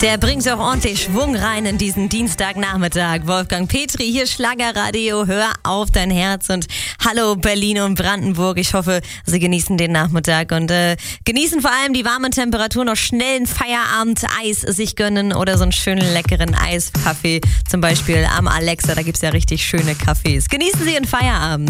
Der bringt auch ordentlich Schwung rein in diesen Dienstagnachmittag. Wolfgang Petri, hier Schlagerradio, hör auf dein Herz und hallo Berlin und Brandenburg. Ich hoffe, Sie genießen den Nachmittag und genießen vor allem die warmen Temperaturen, noch schnell einen Feierabend Eis sich gönnen oder so einen schönen leckeren Eiskaffee, zum Beispiel am Alexa, da gibt's ja richtig schöne Cafés. Genießen Sie Ihren Feierabend.